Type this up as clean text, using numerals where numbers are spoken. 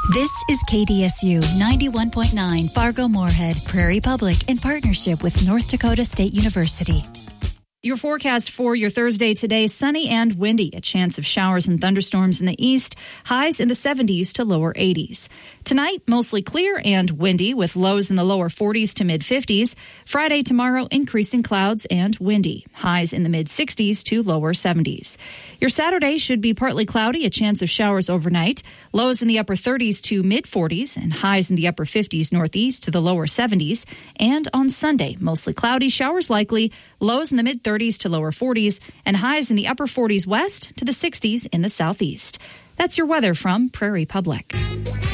This is KDSU 91.9 Fargo-Moorhead, Prairie Public, in partnership with North Dakota State University. Your forecast for your Thursday today, sunny and windy. A chance of showers and thunderstorms in the east. Highs in the 70s to lower 80s. Tonight, mostly clear and windy with lows in the lower 40s to mid-50s. Friday, tomorrow, increasing clouds and windy. Highs in the mid-60s to lower 70s. Your Saturday should be partly cloudy, a chance of showers overnight. Lows in the upper 30s to mid-40s and highs in the upper 50s northeast to the lower 70s. And on Sunday, mostly cloudy, showers likely. Lows in the mid-30s to lower 40s and highs in the upper 40s west to the 60s in the southeast. That's your weather from Prairie Public.